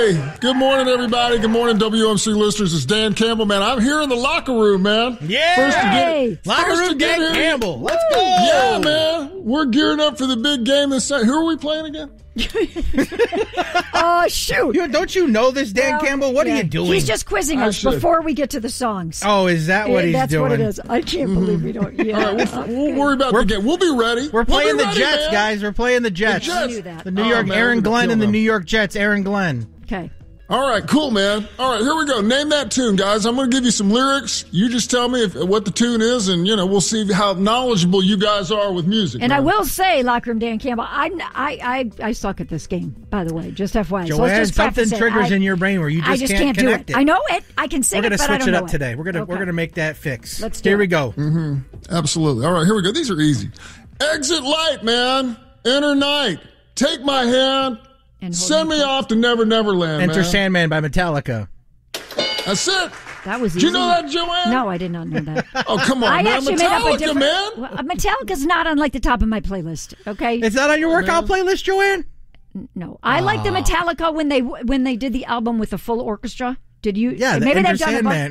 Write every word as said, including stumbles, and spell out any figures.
Hey, good morning, everybody. Good morning, W M C listeners. It's Dan Campbell, man. I'm here in the locker room, man. Yeah. First to Hey. get, Locker first room to get Dan here. Campbell. Let's go. Yeah, man. We're gearing up for the big game this night. Who are we playing again? Oh, shoot. You, don't you know this, Dan Well, Campbell? What yeah. are you doing? He's just quizzing I us should. before we get to the songs. Oh, is that what Yeah, he's That's doing? what it is. I can't believe we don't. Yeah. All right, we'll, we'll worry about We're- the game. We'll be ready. We're We'll playing be the ready, Jets, man. guys. We're playing the Jets. Jets. I knew that. The New Oh, York man, Aaron we're gonna Glenn kill and the them. New York Jets. Aaron Glenn. Okay. All right, cool, man. All right, here we go. Name that tune, guys. I'm going to give you some lyrics. You just tell me if, what the tune is, and, you know, we'll see how knowledgeable you guys are with music. And man. I will say, Locker Room Dan Campbell, I, I, I, I suck at this game, by the way, just F Y I. So let's Joanne, just preface something it. triggers I, in your brain where you just, I just can't, can't, do connect it. I know it. I can sing We're gonna it, but I switch don't it know up today. We're gonna Okay. we're gonna make that fix. Let's do Here we it. go. Absolutely. All right, here we go. These are easy. Exit light, man. Enter night. Take my hand. And hold Send me me off to Never Never Land, Enter man. Sandman by Metallica. That's it. That was Did easy. you know that, Joanne? No, I did not know that. Oh, come on, I man. actually made up a Metallica, different. man. Well, Metallica's not on like the top of my playlist. Okay. It's not on your workout playlist, Joanne? No, I like the Metallica when they when they did the album with the full orchestra. Did you? Yeah, the maybe Enter they've done a bunch- Sandman.